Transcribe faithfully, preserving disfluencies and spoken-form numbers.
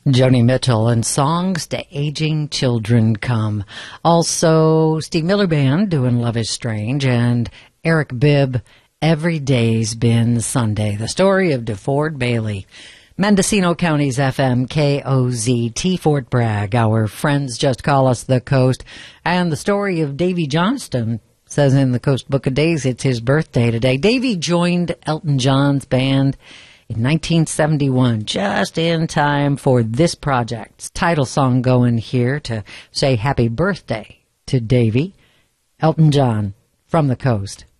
Joni Mitchell and Songs to Aging Children Come. Also, Steve Miller Band doing Love is Strange, and Eric Bibb, Every Day's Been Sunday. The story of DeFord Bailey. Mendocino County's F M K O Z T Fort Bragg. Our friends just call us the Coast. And the story of Davy Johnston says in the Coast Book of Days it's his birthday today. Davy joined Elton John's band in nineteen seventy-one, just in time for this project's title song going here to say happy birthday to Davy. Elton John from the Coast.